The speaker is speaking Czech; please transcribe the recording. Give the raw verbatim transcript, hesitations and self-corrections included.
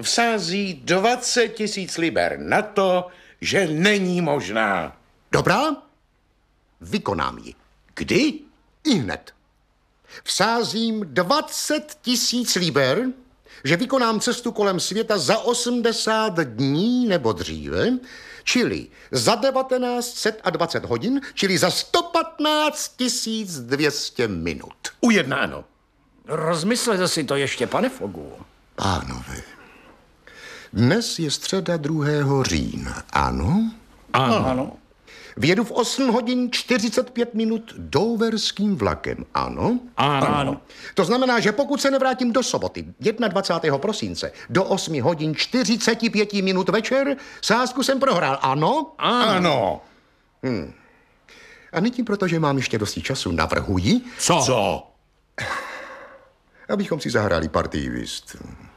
vsází dvacet tisíc liber na to, že není možná. Dobrá, vykonám ji. Kdy? Ihned. Vsázím dvacet tisíc liber, že vykonám cestu kolem světa za osmdesát dní nebo dříve, čili za devatenáct set dvacet hodin, čili za sto patnáct tisíc dvě stě minut. Ujednáno. Rozmyslete si to ještě, pane Fogu. Pánové, dnes je středa druhého října, ano? Ano. Ano. Vjedu v osm hodin čtyřicet pět minut doverským vlakem, ano? Ano, ano. To znamená, že pokud se nevrátím do soboty dvacátého prvního prosince do osm hodin čtyřicet pět minut večer, sázku jsem prohrál, ano? Ano. Hmm. A nyní, protože mám ještě dosti času, navrhuji, Co? Co? abychom si zahráli partii whist.